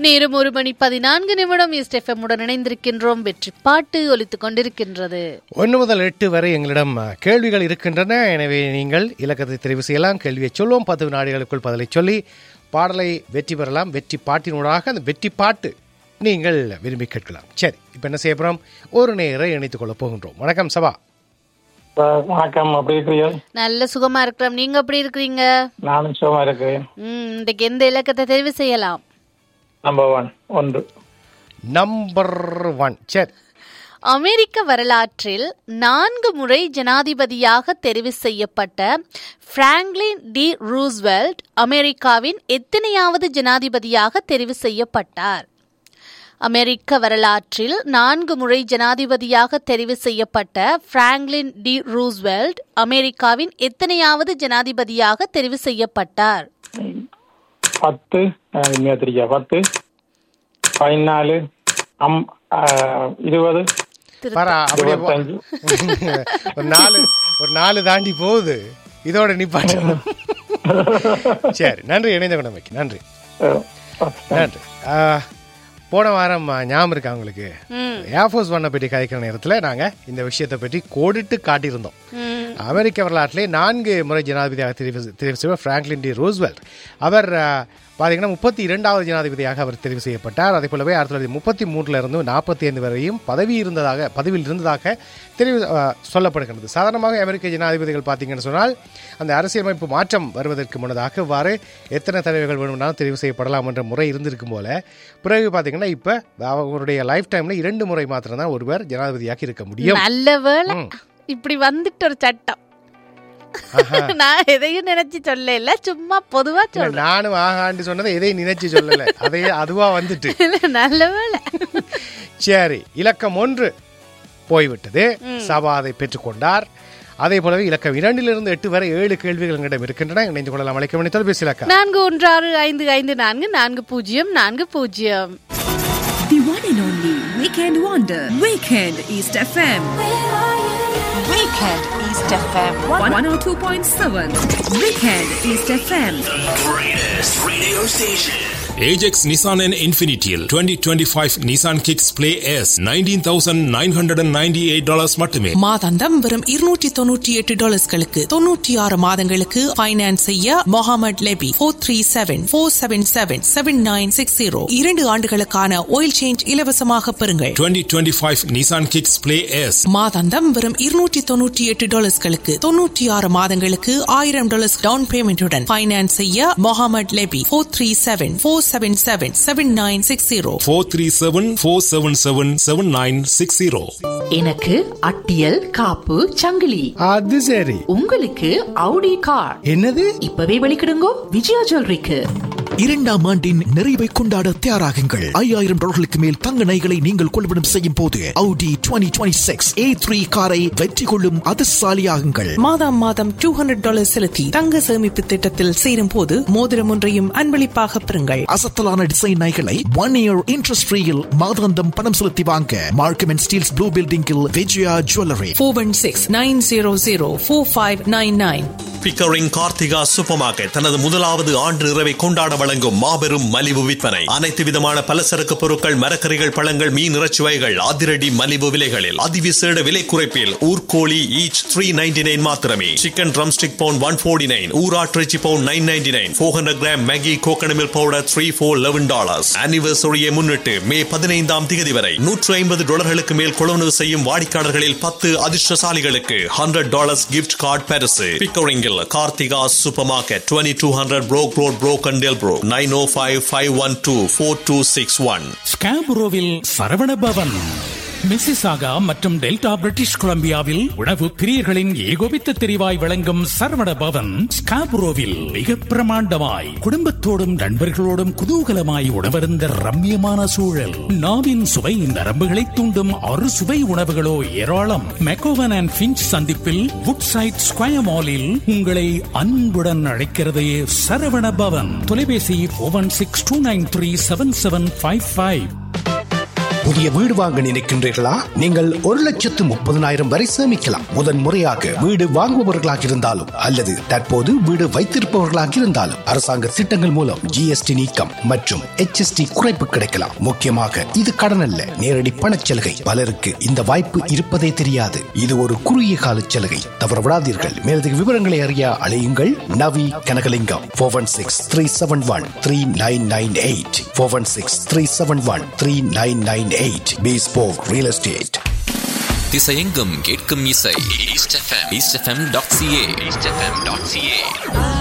நேரம் 1:14 east FM உடன் இணைந்திருக்கின்றோம். வெற்றி பாட்டு ஒலித்துக் கொண்டிருக்கின்றது. 1 முதல் 8 வரை எங்களிடம் கேள்விகள் இருக்கின்றன. எனவே நீங்கள் இலக்கத்தை தெரிவு செய்யலாம். கேள்வியை சொல்லுவோம். 10 வினாடிகளுக்குள் பதிலை சொல்லி பாடலை வெற்றி பெறலாம். வெற்றி பாட்டினூடாக அந்த வெற்றி பாட்டு நீங்கள் விரும்பி கேட்கலாம். சரி, இப்போ என்ன செய்ய போகிறோம்? ஒரு நேரை இணைத்துக் கொள்ள போகின்றோம். வணக்கம் சபா. வணக்கம், அப்படி இருக்கிறீங்க? நல்ல சுகமா இருக்கிறோம். நீங்க எப்படி இருக்கிறீங்க? நானும் சுகமா இருக்கிறேன். இன்றைக்கு எந்த இலக்கத்தை தெரிவு செய்யலாம்? நம்பர் 1. சரி. அமெரிக்க வரலாற்றில் 4 முறை ஜனாதிபதியாக தெரிவு செய்யப்பட்ட பிராங்க்லின் டி ரூஸ்வெல்ட் அமெரிக்காவின் எத்தனையாவது ஜனாதிபதியாக தெரிவு செய்யப்பட்டார்? அமெரிக்க வரலாற்றில் 4 முறை ஜனாதிபதியாக தெரிவு செய்யப்பட்ட பிராங்க்லின் டி ரூஸ்வெல்ட் அமெரிக்காவின் எத்தனையாவது ஜனாதிபதியாக தெரிவு செய்யப்பட்டார்? 10, 10, 14, 20, 25. ஒரு 4 தாண்டி போகுது. இதோட நிப்பாட்டு. சரி, நன்றி. இணைந்த குணமைக்கு நன்றி. நன்றி. போன வாரம் ஞாபகம் இருக்கா உங்களுக்கு? ஏர்ஃபோர்ஸ் ஒன்னை பற்றி கதைக்கிற நேரத்தில் நாங்கள் இந்த விஷயத்தை பற்றி கோடிட்டு காட்டியிருந்தோம். அமெரிக்க வரலாற்றிலே 4 முறை ஜனாதிபதியாக தெரிவு செய்த பிராங்க்லின் டி ரூஸ்வெல்ட் அவர் பார்த்தீங்கன்னா 32வது ஜனாதிபதியாக அவர் தெரிவு செய்யப்பட்டார். அதே போலவே 1933 இருந்து 45 வரையும் பதவியில் இருந்ததாக தெரிவு சொல்லப்படுகிறது. சாதாரணமாக அமெரிக்க ஜனாதிபதிகள் பார்த்தீங்கன்னு சொன்னால் அந்த அரசியலமைப்பு மாற்றம் வருவதற்கு முன்னதாக இவ்வாறு எத்தனை தடவைகள் வேணும்னாலும் தெரிவு செய்யப்படலாம் என்ற முறை இருந்திருக்கும் போல பிறகு பார்த்தீங்கன்னா இப்போ அவருடைய லைஃப் டைம்ல 2 முறை மாத்திரம்தான் ஒருவர் ஜனாதிபதியாக இருக்க முடியும். நல்லவேளை இப்படி வந்துட்டு ஒரு சட்டம். நான் எதையும் நினைச்சு சொல்லல, சும்மா பொதுவா சொல்ல. நானும் ஆகாண்டு சொன்னதை எதையும் நினைச்சு சொல்லல, அதையே அதுவா வந்துட்டு. நல்லவேளை. சரி, இலக்கம் 1 போய்விட்டது. சபா அதை பெற்றுக்கொண்டார். அதே போலவே இலக்கம் 2 8 வரை 7 கேள்விகள் எங்களிடம் இருக்கின்றன. இணைந்து கொள்ளலாம். அழைக்க வேண்டிய தொலைபேசி இலக்கம் 41655440. The one and only Weekend Wonder, Weekend East FM. Weekend East FM 102.7. Weekend East FM. The greatest radio station. Ajax Nissan and Infinityil 2025 Nissan Kicks Play S $19,998 மட்டுமே. மாதாந்தம் வெறும் $298 96 மாதங்களுக்கு ஃபைனான்ஸ் செய்ய முகமது லெபி 437-477-7960 2 ஆண்டுகளுக்கான ஆயில் சேஞ்ச் இலவசமாக பெறுங்கள். 2025 Nissan Kicks Play S மாதாந்தம் வெறும் $298 96 மாதங்களுக்கு $1000 டவுன் பேமெண்ட்டுடன் ஃபைனான்ஸ் செய்ய முகமது லெபி 437-477-7960 437-477-7960. எனக்கு அட்டியல் காப்பு சங்கிலி. அது சரி. உங்களுக்கு Audi கார். என்னது? இப்பவே வெளிக்கிடுங்கோ விஜயா ஜுவல்லரிக்கு. 2ஆம் ஆண்டின் நிறைவை கொண்டாட தயாராகுங்கள். $5,000 மேல் தங்க நகைகளை நீங்கள் கொள்வனம் செய்யும் போது Audi 2026 A3 காரை வெற்றி கொள்ளும் அதிர்ஷ்டசாலியாகுங்கள். மாதம் $200 செலுத்தி தங்க சேமிப்பு திட்டத்தில் சேரும் போது மோதிரம் ஒன்றையும் அன்பளிப்பாக பெறுங்கள். அசத்தலான டிசைன் நகைகளை 1 year interest free-யில் மாதாந்தம் பணம் செலுத்தி வாங்க மார்க்கம் அண்ட் ஸ்டீல்ஸ் ப்ளூ பில்டிங்கில் Vijaya jewellery 416-900-4599. Pickering Karthika super market தனது முதலாவது ஆண்டு நிறைவை கொண்டாட வழங்கும் மாபெரும் மலிவு விற்பனை. அனைத்து விதமான பலசரக்கு பொருட்கள், மரக்கறிகள், பழங்கள், மீன், இறைச்சி வகைகள் அதிரடி மலிவு விலைகளில் அதிவிசேட விலை குறைப்பில் ஊர்கோழி ஈச் $399 மாத்திரமே. Chicken drumstick bound $149, ஊராட்டிறைச்சி bound $999, 400 gram Maggi coconut milk powder $3-11. ஆனிவர்சரியை முன்னிட்டு மே 15ஆம் தேதி வரை $150 மேல் கொள்வனவு செய்யும் வாடிக்கையாளர்களில் 10 அதிர்ஷ்டசாலிகளுக்கு $100 கிஃப்ட் கார்டு பரிசு. பிக்கரிங்கில் Karthika super market 2200 Broke Road, Broken Delbro 905-512-4261. ஸ்காபுரோவில் Saravana Pawan, Mississauga மற்றும் டெல்டா பிரிட்டிஷ் கொலம்பியாவில் உணவு பிரியர்களின் ஏகோபித்த தெரிவாய் வழங்கும் சரவண பவன் ஸ்காபுரோவில் மிக பிரமாண்டமாய் குடும்பத்தோடும் நண்பர்களோடும் குதூகலமாய் உணவருந்த ரம்மியமான சூழல். நாவின் சுவை நரம்புகளை தூண்டும் அறுசுவை உணவுகளோ ஏராளம். மெக்கோவன் அண்ட் பிஞ்ச் சந்திப்பில் வுட்சைட் ஸ்கொயர் மாலில் உங்களை அன்புடன் அழைக்கிறது சரவண பவன். தொலைபேசி 416-293-7755. புதிய வீடு வாங்க நினைக்கின்றீர்களா? நீங்கள் 1,30,000 வரை சேமிக்கலாம். முதன்முறையாக வீடு வாங்குபவர்களாக இருந்தாலும் அல்லது தற்போது வீடு வைத்திருப்பவர்களாக இருந்தாலும் அரசாங்க திட்டங்கள் மூலம் GST நீக்கம் மற்றும் HST குறைப்பு கிடைக்கலாம். முக்கியமாக இது கடன் அல்ல, நேரடி பணச்சலுகை. பலருக்கு இந்த வாய்ப்பு இருப்பதே தெரியாது. இது ஒரு குறுகிய கால சலுகை. தவறவிடாதீர்கள். மேலதிக விவரங்களை அறிய அழையுங்கள் நவி கனகலிங்கம் 416-371-3998 416-371-3998. Bespoke Real Estate. திசையெங்கும் கேட்கும் இசை. East FM. eastfm.ca.